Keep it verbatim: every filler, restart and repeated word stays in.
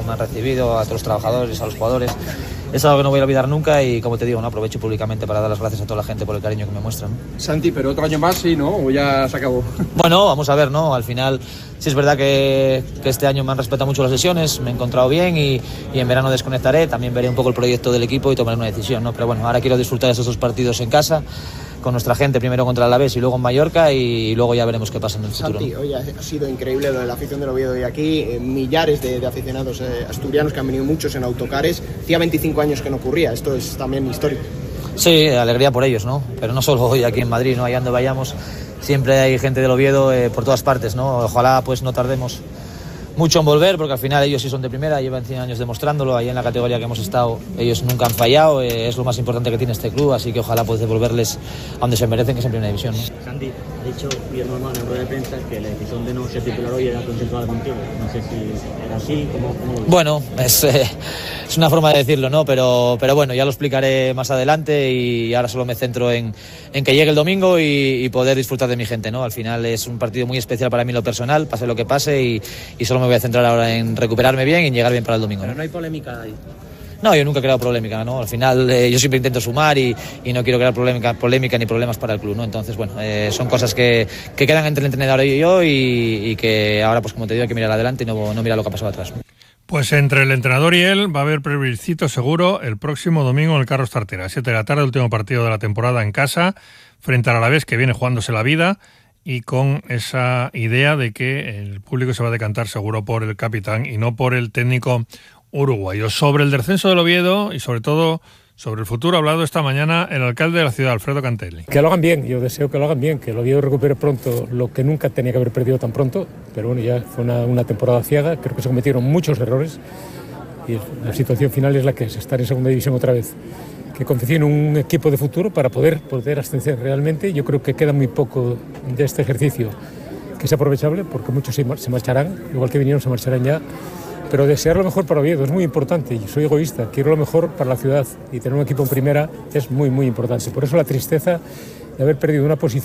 me han recibido, a todos los trabajadores, a los jugadores. Es algo que no voy a olvidar nunca y, como te digo, ¿no? Aprovecho públicamente para dar las gracias a toda la gente por el cariño que me muestran, ¿no? Santi, pero otro año más, sí, ¿no? ¿O ya se acabó? Bueno, vamos a ver, ¿no? Al final, sí es verdad que, que este año me han respetado mucho las lesiones, me he encontrado bien y, y en verano desconectaré, también veré un poco el proyecto del equipo y tomaré una decisión, ¿no? Pero bueno, ahora quiero disfrutar de esos dos partidos en casa, con nuestra gente, primero contra el Alavés y luego en Mallorca, y luego ya veremos qué pasa en el futuro. Santi, hoy ha sido increíble lo de la afición del Oviedo y aquí eh, millares de, de aficionados eh, asturianos que han venido muchos en autocares. Hacía veinticinco años que no ocurría, esto es también histórico. Sí, alegría por ellos, ¿no? Pero no solo hoy aquí en Madrid, ¿no? Allá donde vayamos siempre hay gente del Oviedo eh, por todas partes, ¿no? Ojalá pues no tardemos mucho en volver, porque al final ellos sí son de primera, llevan cien años demostrándolo, ahí en la categoría que hemos estado ellos nunca han fallado, eh, es lo más importante que tiene este club, así que ojalá pueda devolverles a donde se merecen, que es en primera división, ¿no? Santi, ha dicho Guillermo Hermano en rueda de prensa que la decisión de no ser titular hoy era consensuada contigo, no sé si era así, ¿cómo, cómo lo ves? Bueno, es, eh, es una forma de decirlo, ¿no? Pero, pero bueno, ya lo explicaré más adelante y ahora solo me centro en, en que llegue el domingo y, y poder disfrutar de mi gente, ¿no? Al final es un partido muy especial para mí en lo personal, pase lo que pase, y, y solo me voy a centrar ahora en recuperarme bien y llegar bien para el domingo, ¿no? Pero no hay polémica ahí. No, yo nunca he creado polémica, ¿no? Al final eh, yo siempre intento sumar y, y no quiero crear polémica, polémica ni problemas para el club, ¿no? Entonces, bueno, eh, son cosas que, que quedan entre el entrenador y yo y, y que ahora, pues como te digo, hay que mirar adelante y no, no mirar lo que ha pasado atrás. Pues entre el entrenador y él va a haber plebiscito seguro el próximo domingo en el Carlos Tartiere, a siete de la tarde, último partido de la temporada en casa, frente al Alavés, que viene jugándose la vida, y con esa idea de que el público se va a decantar seguro por el capitán y no por el técnico uruguayo. Sobre el descenso del Oviedo y sobre todo sobre el futuro ha hablado esta mañana el alcalde de la ciudad, Alfredo Cantelli. Que lo hagan bien, yo deseo que lo hagan bien, que el Oviedo recupere pronto lo que nunca tenía que haber perdido tan pronto, pero bueno, ya fue una, una temporada ciega, creo que se cometieron muchos errores y la situación final es la que es, estar en segunda división otra vez. Que confeccione un equipo de futuro para poder, poder ascender realmente. Yo creo que queda muy poco de este ejercicio que es aprovechable, porque muchos se marcharán, igual que vinieron se marcharán ya, pero desear lo mejor para Oviedo es muy importante. Yo soy egoísta, quiero lo mejor para la ciudad y tener un equipo en primera es muy, muy importante. Por eso la tristeza de haber perdido una posición